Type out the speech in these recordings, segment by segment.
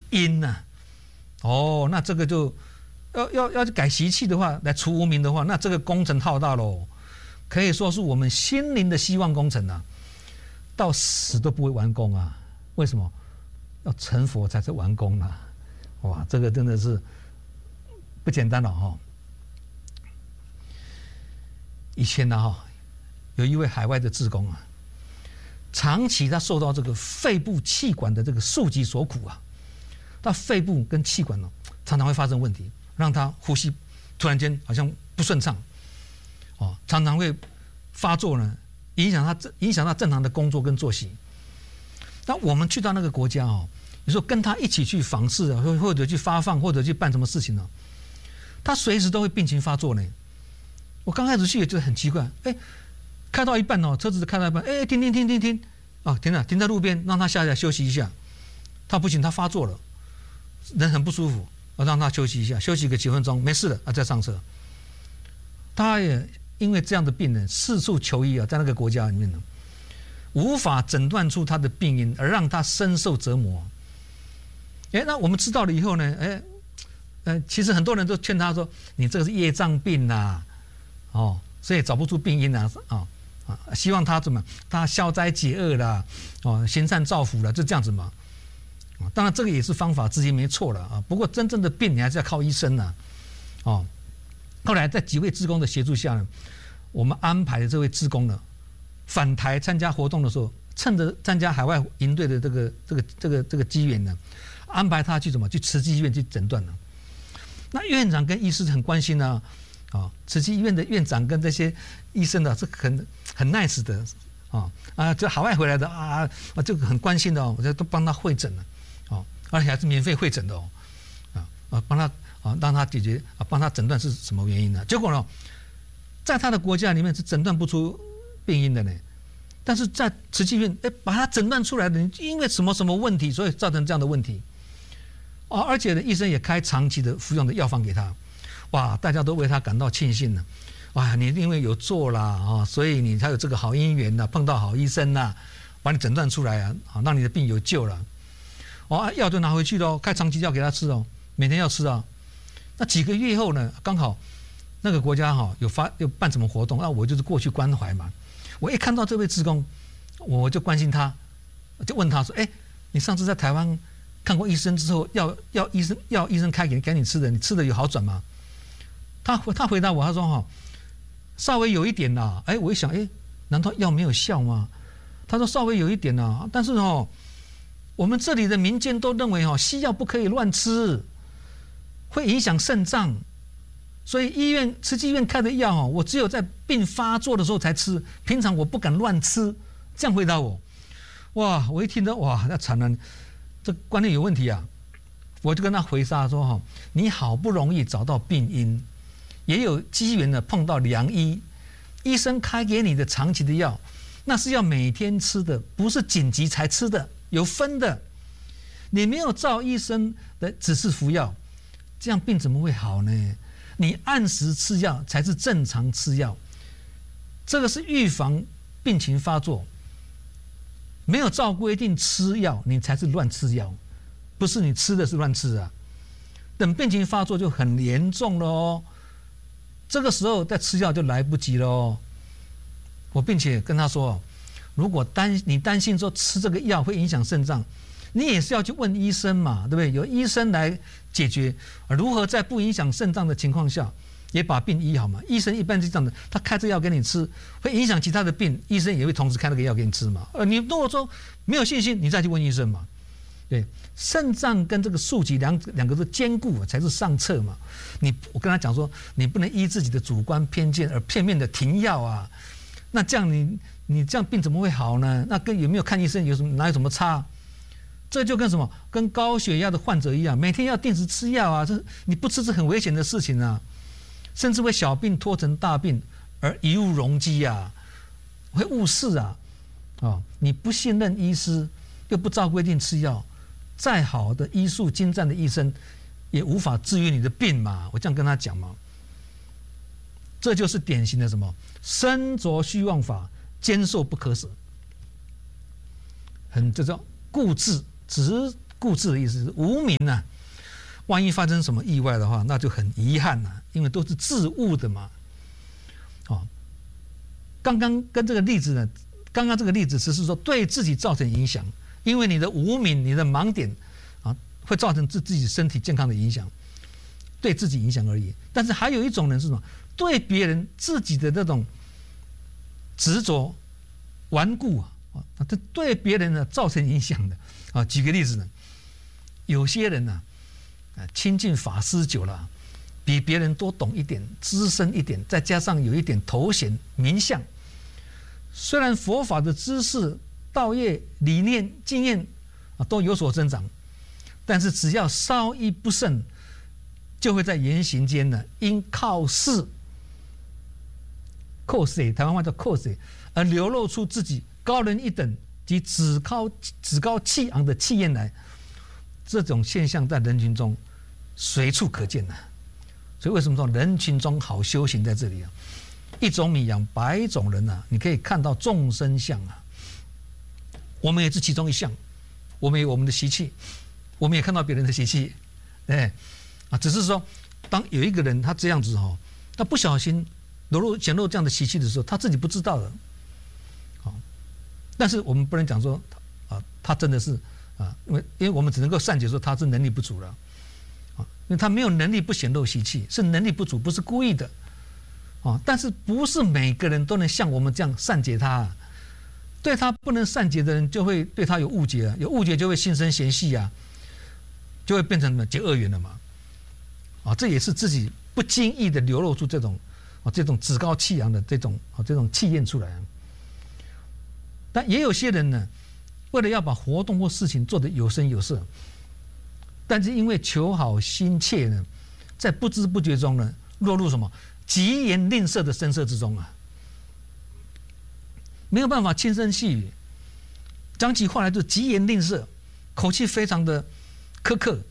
因呐、那这个就要改习气的话，来除无明的话，那这个工程浩大喽，可以说是我们心灵的希望工程啊，到死都不会完工啊。为什么？要成佛才是完工啊！哇，这个真的是不简单了哈。以前呢有一位海外的志工啊，长期他受到这个肺部气管的这个束疾所苦啊，他肺部跟气管常常会发生问题，让他呼吸突然间好像不顺畅，常常会发作呢，影响他正常的工作跟作息。那我们去到那个国家有时候跟他一起去访视啊，或者去发放，或者去办什么事情呢，他随时都会病情发作呢。我刚开始去也觉得很奇怪，开到一半车子开到一半，停啊，停在路边，让他下来休息一下。他不行，他发作了，人很不舒服，让他休息一下，休息个几分钟，没事了再上车。他也因为这样的病人四处求医啊，在那个国家里面呢，无法诊断出他的病因，而让他深受折磨。那我们知道了以后呢，其实很多人都劝他说：“你这个是业障病呐，所以找不出病因啊，希望他他消灾解厄啦，行善造福啦，就这样子嘛。当然这个也是方法之一，没错了啊。不过真正的病你还是要靠医生呐，后来在几位志工的协助下呢，我们安排的这位志工呢，返台参加活动的时候，趁着参加海外营队的这个机缘呢，安排他去去慈济医院去诊断呢。那院长跟医师很关心呢，慈济医院的院长跟这些医生呢是很 nice 的就海外回来的就很关心的我就都帮他会诊了而且还是免费会诊的帮他让他解决帮他诊断是什么原因呢？结果呢，在他的国家里面是诊断不出病因的呢，但是在慈济医院把他诊断出来的，因为什么什么问题，所以造成这样的问题而且呢，医生也开长期的服用的药方给他，哇，大家都为他感到庆幸呢。哇，你因为有做啦所以你才有这个好姻缘碰到好医生把你诊断出来让你的病有救了。药就拿回去了开长期药给他吃每天要吃那几个月后呢，刚好那个国家有办什么活动，我就是过去关怀嘛。我一看到这位志工，我就关心他，就问他说：“你上次在台湾看过医生之后，要医生开给你吃的，你吃的有好转吗？”他回答我，他说稍微有一点啦。我一想，难道药没有效吗？他说稍微有一点啦，但是我们这里的民间都认为西药不可以乱吃，会影响肾脏，所以慈济医院开的药我只有在病发作的时候才吃，平常我不敢乱吃。这样回答我，哇！我一听到哇，那惨了，这观念有问题啊！我就跟他回答说你好不容易找到病因，也有机缘的碰到良医，医生开给你的长期的药，那是要每天吃的，不是紧急才吃的，有分的。你没有照医生的指示服药，这样病怎么会好呢？你按时吃药才是正常吃药，这个是预防病情发作。没有照规定吃药，你才是乱吃药，不是你吃的是乱吃啊。等病情发作就很严重了这个时候再吃药就来不及了我并且跟他说，如果你担心说吃这个药会影响肾脏，你也是要去问医生嘛，对不对？有医生来解决如何在不影响肾脏的情况下也把病医好嘛。医生一般是这样的，他开这个药给你吃，会影响其他的病，医生也会同时开那个药给你吃嘛。你如果说没有信心，你再去问医生嘛。对，肾脏跟这个素疾两个是兼顾才是上策嘛。我跟他讲说，你不能依自己的主观偏见而片面的停药啊。那这样你这样病怎么会好呢？那跟有没有看医生哪有什么差？这就跟什么？跟高血压的患者一样，每天要定时吃药啊。这你不吃是很危险的事情啊，甚至会小病拖成大病而贻误容积啊，会误事啊。你不信任医师，又不照规定吃药，再好的医术精湛的医生也无法治愈你的病嘛。我这样跟他讲嘛。这就是典型的什么身着虚妄法，坚受不可舍，这叫固执，只固执的意思是无名啊。万一发生什么意外的话，那就很遗憾了，因为都是自误的嘛。哦，刚刚跟这个例子呢，刚刚这个例子只是说对自己造成影响，因为你的无明、你的盲点啊，会造成自己身体健康的影响，对自己影响而已。但是还有一种人是什么？对别人自己的那种执着、顽固啊，这对别人呢造成影响的啊。举个例子呢，有些人呢，亲近法师久了，比别人多懂一点、资深一点，再加上有一点头衔、名相，虽然佛法的知识、道业、理念、经验啊都有所增长，但是只要稍一不慎，就会在言行间呢，因靠势。台湾话叫靠势，而流露出自己高人一等及趾高气昂的气焰来，这种现象在人群中随处可见所以为什么说人群中好修行在这里啊？一种米养百种人啊，你可以看到众生相啊。我们也是其中一项，我们有我们的习气，我们也看到别人的习气，只是说当有一个人他这样子他不小心显露这样的习气的时候，他自己不知道的，但是我们不能讲说他真的是因为我们只能够善解说他是能力不足了，因为他没有能力不显露习气，是能力不足，不是故意的，但是不是每个人都能像我们这样善解他，对他不能善解的人就会对他有误解，有误解就会心生嫌隙啊，就会变成什么结恶缘了嘛，这也是自己不经意的流露出这种趾高气扬的这种气焰出来。但也有些人呢，为了要把活动或事情做得有声有色，但是因为求好心切呢，在不知不觉中呢，落入什么疾言吝啬的声色之中啊，没有办法轻声细语，讲起话来就疾言吝啬，口气非常的苛刻。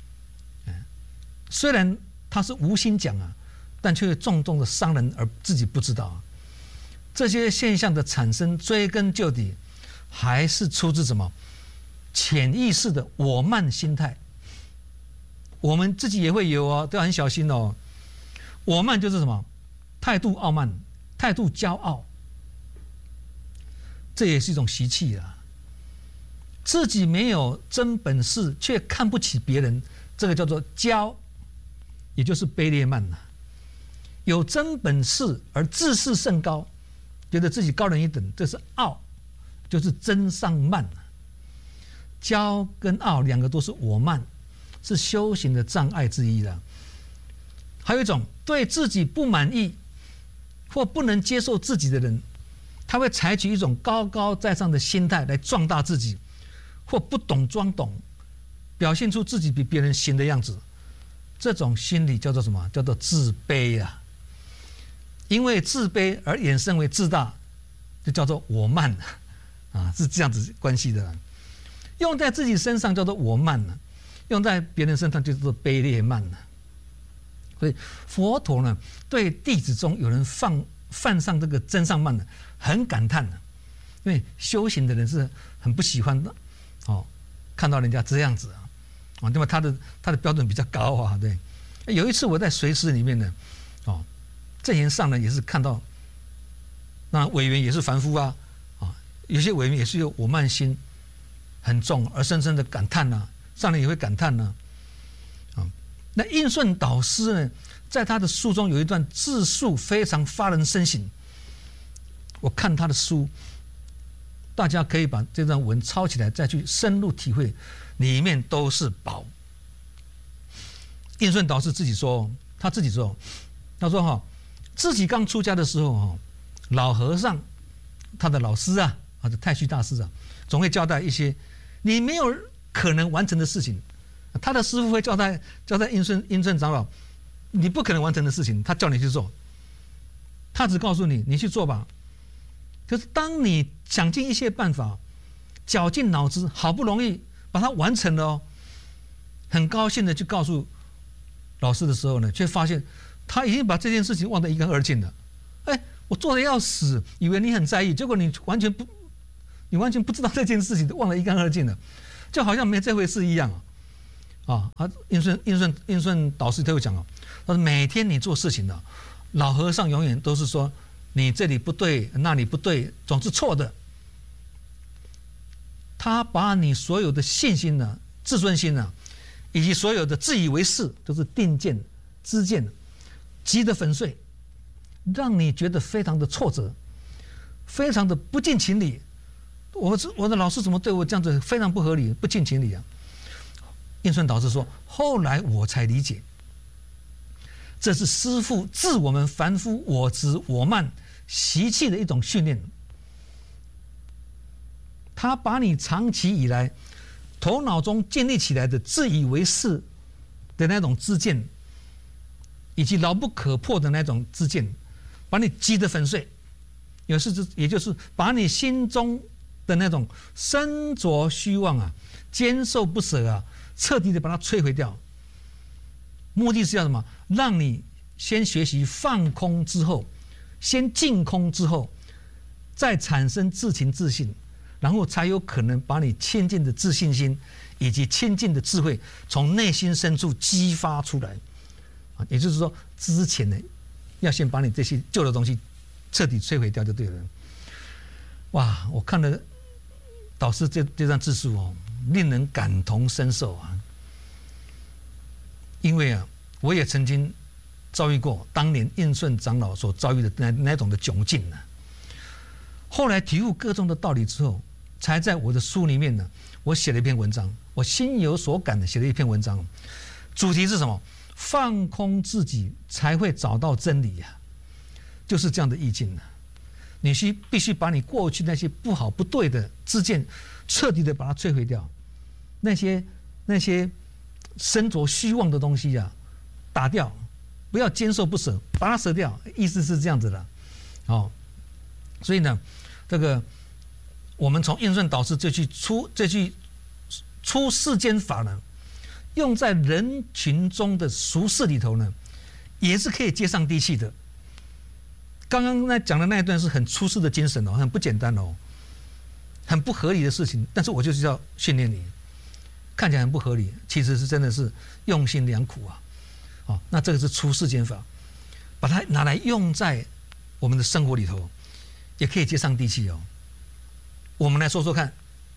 虽然他是无心讲但却重重的伤人而自己不知道这些现象的产生，追根究底，还是出自什么潜意识的我慢心态。我们自己也会有都要很小心哦。我慢就是什么？态度傲慢，态度骄傲，这也是一种习气啊。自己没有真本事，却看不起别人，这个叫做骄，也就是卑劣慢有真本事而自视甚高，觉得自己高人一等，这是傲，就是真上慢骄跟傲两个都是我慢，是修行的障碍之一了。还有一种对自己不满意或不能接受自己的人，他会采取一种高高在上的心态来壮大自己，或不懂装懂，表现出自己比别人行的样子。这种心理叫做什么？叫做自卑啊。因为自卑而衍生为自大，就叫做我慢是这样子关系的。用在自己身上叫做我慢用在别人身上就叫做卑劣慢所以佛陀呢，对弟子中有人犯上这个真上慢很感叹因为修行的人是很不喜欢的看到人家这样子因为他的标准比较高对。有一次我在随师里面呢正言上人也是看到，那委员也是凡夫有些委员也是有我慢心很重，而深深的感叹上人也会感叹那印顺导师呢，在他的书中有一段自述非常发人深省。我看他的书，大家可以把这段文抄起来，再去深入体会，里面都是宝。印顺导师他自己说，自己刚出家的时候老和尚他的老师太虚大师总会交代一些你没有可能完成的事情。他的师父会交代印顺长老，你不可能完成的事情，他叫你去做，他只告诉你，你去做吧。可是当你想尽一切办法，绞尽脑汁，好不容易把它完成了很高兴的去告诉老师的时候呢，却发现他已经把这件事情忘得一干二净了。我做得要死，以为你很在意，结果你完全不知道这件事情，忘得一干二净了。 就好像没这回事一样啊。应顺导师都会讲他说每天你做事情呢，老和尚永远都是说你这里不对，那里不对，总是错的。他把你所有的信心呢、自尊心呢，以及所有的自以为是，都是定见、知见，击得粉碎，让你觉得非常的挫折，非常的不近情理。我的老师怎么对我这样子，非常不合理、不近情理啊？应顺导师说，后来我才理解，这是师父治我们凡夫我执我慢习气的一种训练。他把你长期以来头脑中建立起来的自以为是的那种知见，以及牢不可破的那种知见，把你击得粉碎。也就是把你心中的那种身着虚妄啊、坚守不舍啊，彻底的把它摧毁掉。目的是要什么？让你先学习放空之后，先净空之后，再产生自情自信，然后才有可能把你亲近的自信心以及亲近的智慧从内心深处激发出来。也就是说，之前呢，要先把你这些旧的东西彻底摧毁掉就对了。哇，我看了导师这段自述令人感同身受啊。因为我也曾经遭遇过当年应顺长老所遭遇的那种的窘境呢。后来体悟各种的道理之后，才在我的书里面呢，我写了一篇文章，我心有所感的写了一篇文章，主题是什么？放空自己才会找到真理呀，就是这样的意境呢。你必须把你过去那些不好不对的知见，彻底的把它摧毁掉，那些身着虚妄的东西啊，打掉，不要坚守不舍，把它舍掉，意思是这样子的。所以呢，这个我们从应顺导师这句出世间法呢，用在人群中的俗事里头呢，也是可以接上地气的。刚刚讲的那一段是很出世的精神很不简单很不合理的事情，但是我就是要训练你，看起来很不合理，其实是真的是用心良苦那这个是出世间法，把它拿来用在我们的生活里头，也可以接上地气我们来说说看，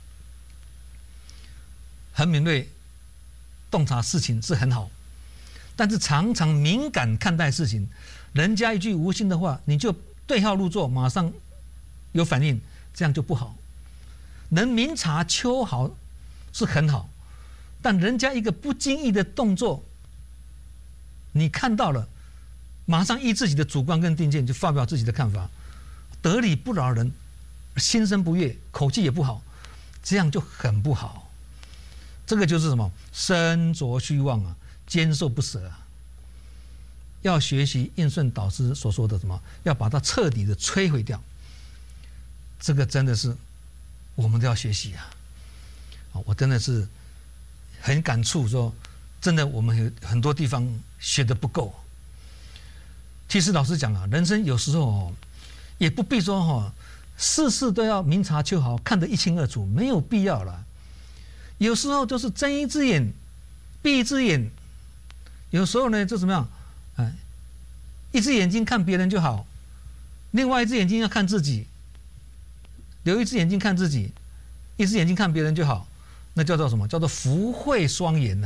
很敏锐洞察事情是很好，但是常常敏感看待事情，人家一句无心的话，你就对号入座，马上有反应，这样就不好。能明察秋毫是很好，但人家一个不经意的动作，你看到了，马上依自己的主观跟定见就发表自己的看法，得理不饶人，心生不悦，口气也不好，这样就很不好。这个就是什么？身着虚妄坚守不舍要学习应顺导师所说的什么？要把它彻底的摧毁掉。这个真的是我们都要学习我真的是很感触说，真的我们有很多地方学得不够。其实老实讲人生有时候也不必说事事都要明察秋毫，看得一清二楚，没有必要了。有时候就是睁一只眼闭一只眼，有时候呢就怎么样一只眼睛看别人就好，另外一只眼睛要看自己，留一只眼睛看自己，一只眼睛看别人就好，那叫做什么？叫做福慧双眼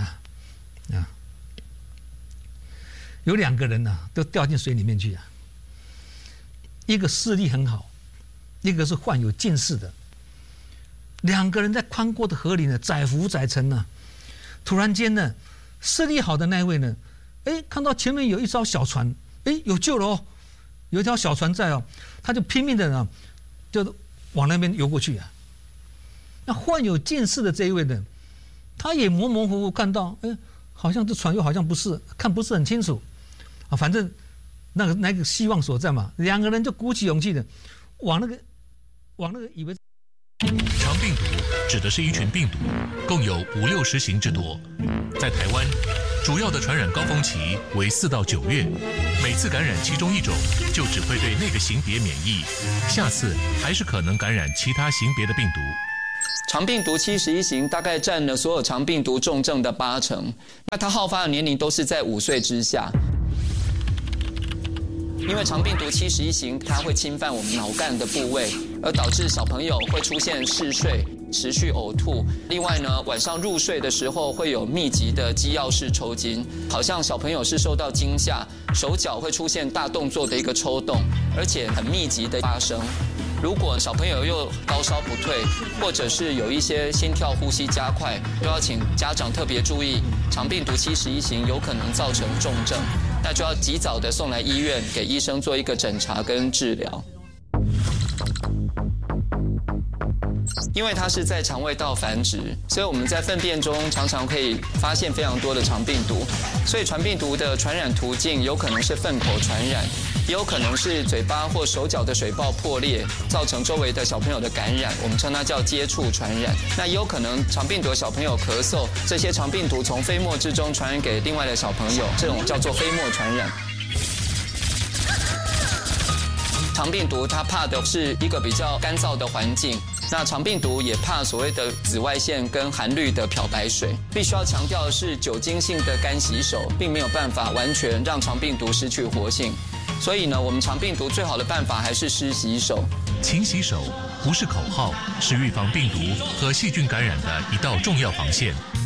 有2个人都掉进水里面去一个视力很好，一个是患有近视的。2个人在宽阔的河里呢，载浮载沉突然间呢，视力好的那一位呢，看到前面有一艘小船，有救了有一条小船在他就拼命的就往那边游过去那患有近视的这一位呢，他也模模糊糊看到，好像这船又好像不是，看不是很清楚反正那个希望所在嘛，2个人就鼓起勇气的往那个以为。 肠病毒指的是一群病毒，共有50-60型之多。在台湾，主要的传染高峰期为4到9月，每次感染其中一种，就只会对那个型别免疫，下次还是可能感染其他型别的病毒。 肠病毒71型大概占了所有肠病毒重症的80%，那它好发的年龄都是在5岁之下。因为肠病毒71型，它会侵犯我们脑干的部位，而导致小朋友会出现嗜睡、持续呕吐。另外呢，晚上入睡的时候会有密集的肌药式抽筋，好像小朋友是受到惊吓，手脚会出现大动作的一个抽动，而且很密集的发生。如果小朋友又高烧不退，或者是有一些心跳、呼吸加快，都要请家长特别注意，肠病毒71型有可能造成重症，那就要及早的送来医院给医生做一个诊查跟治疗。因为它是在肠胃道繁殖，所以我们在粪便中常常可以发现非常多的肠病毒。所以传病毒的传染途径有可能是粪口传染，也有可能是嘴巴或手脚的水泡破裂，造成周围的小朋友的感染，我们称它叫接触传染。那也有可能肠病毒的小朋友咳嗽，这些肠病毒从飞沫之中传染给另外的小朋友，这种叫做飞沫传染。肠病毒它怕的是一个比较干燥的环境，那肠病毒也怕所谓的紫外线跟含氯的漂白水。必须要强调的是，酒精性的干洗手并没有办法完全让肠病毒失去活性，所以呢，我们肠病毒最好的办法还是湿洗手。 勤洗手不是口号，是预防病毒和细菌感染的一道重要防线。